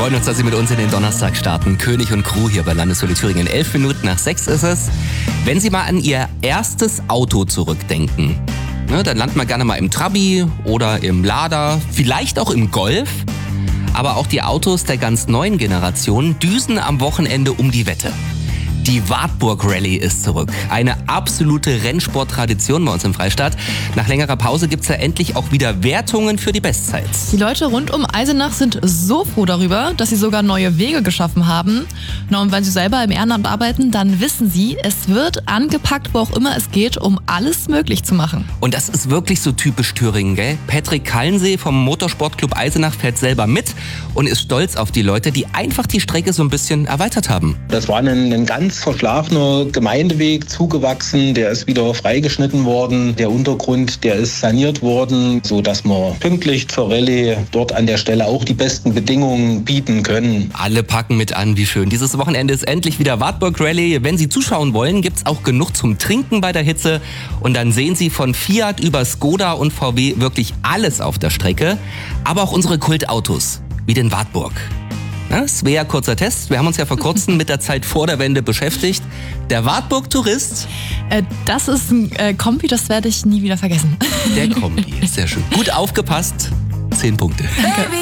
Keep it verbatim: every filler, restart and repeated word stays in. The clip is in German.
freuen uns, dass Sie mit uns in den Donnerstag starten. König und Crew hier bei Landeswelle Thüringen. Elf Minuten nach sechs ist es. Wenn Sie mal an Ihr erstes Auto zurückdenken, ne, dann landen wir gerne mal im Trabi oder im Lada, vielleicht auch im Golf. Aber auch die Autos der ganz neuen Generation düsen am Wochenende um die Wette. Die Wartburg Rallye ist zurück. Eine absolute Rennsporttradition bei uns im Freistaat. Nach längerer Pause gibt's ja endlich auch wieder Wertungen für die Bestzeit. Die Leute rund um Eisenach sind so froh darüber, dass sie sogar neue Wege geschaffen haben. Na, und wenn sie selber im Ehrenamt arbeiten, dann wissen sie, es wird angepackt, wo auch immer es geht, um alles möglich zu machen. Und das ist wirklich so typisch Thüringen, gell? Patrick Kallensee vom Motorsportclub Eisenach fährt selber mit und ist stolz auf die Leute, die einfach die Strecke so ein bisschen erweitert haben. Das war ein, ein ganz verschlafener Gemeindeweg, zugewachsen, der ist wieder freigeschnitten worden. Der Untergrund, der ist saniert worden, so dass wir pünktlich zur Rallye dort an der Stelle auch die besten Bedingungen bieten können. Alle packen mit an, wie schön. Dieses Wochenende ist endlich wieder Wartburg Rallye. Wenn Sie zuschauen wollen, gibt's auch genug zum Trinken bei der Hitze. Und dann sehen Sie von Fiat über Skoda und V W wirklich alles auf der Strecke. Aber auch unsere Kultautos, wie den Wartburg. Ja, Svea, kurzer Test. Wir haben uns ja vor kurzem mit der Zeit vor der Wende beschäftigt. Der Wartburg-Tourist. Äh, das ist ein äh, Kombi, das werde ich nie wieder vergessen. Der Kombi, sehr schön. Gut aufgepasst. Zehn Punkte. Baby.